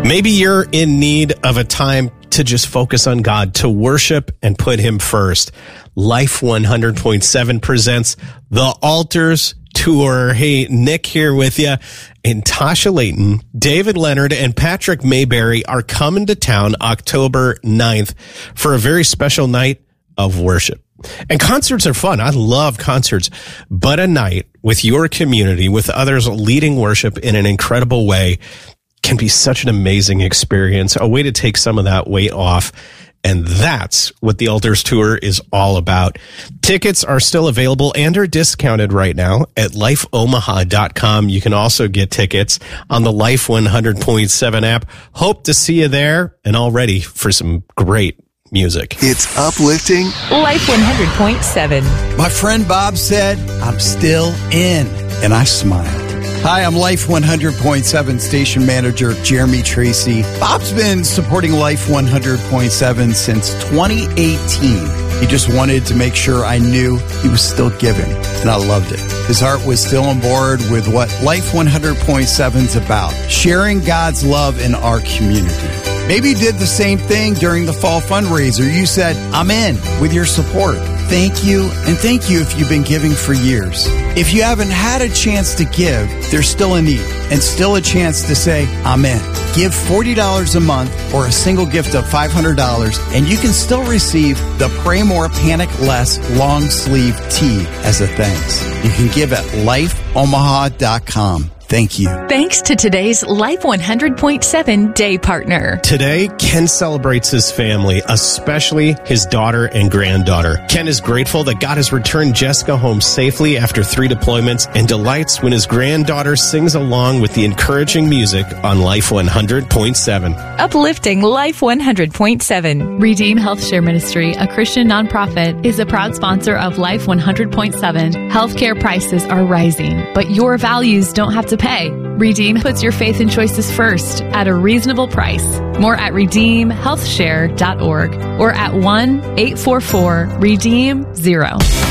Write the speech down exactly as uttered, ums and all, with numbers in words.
Maybe you're in need of a time to just focus on God, to worship and put him first. Life one hundred point seven presents The Altars Tour. Hey, Nick here with you. And Tasha Layton, David Leonard, and Patrick Mayberry are coming to town October ninth for a very special night of worship. And concerts are fun. I love concerts. But a night with your community, with others leading worship in an incredible way, can be such an amazing experience, a way to take some of that weight off. And that's what the Altars Tour is all about. Tickets are still available and are discounted right now at life omaha dot com. You can also get tickets on the Life one hundred point seven app. Hope to see you there, and all ready for some great music. It's uplifting. Life one hundred point seven. My friend Bob said, I'm still in, and I smiled. Hi, I'm Life one hundred point seven station manager Jeremy Tracy. Bob's been supporting Life one hundred point seven since twenty eighteen. He just wanted to make sure I knew he was still giving, and I loved it. His heart was still on board with what Life one hundred point seven is about, sharing God's love in our community. Maybe you did the same thing during the fall fundraiser. You said, I'm in with your support. Thank you, and thank you if you've been giving for years. If you haven't had a chance to give, there's still a need and still a chance to say, I'm in. Give forty dollars a month or a single gift of five hundred dollars, and you can still receive the Pray More, Panic Less long sleeve tee as a thanks. You can give at life omaha dot com. Thank you. Thanks to today's Life one hundred point seven day partner. Today, Ken celebrates his family, especially his daughter and granddaughter. Ken is grateful that God has returned Jessica home safely after three deployments and delights when his granddaughter sings along with the encouraging music on Life one hundred point seven. Uplifting Life one hundred point seven. Redeem Health Share Ministry, a Christian nonprofit, is a proud sponsor of Life one hundred point seven. Healthcare prices are rising, but your values don't have to pay. Redeem puts your faith and choices first at a reasonable price. More at redeem health share dot org or at one eight four four redeem zero.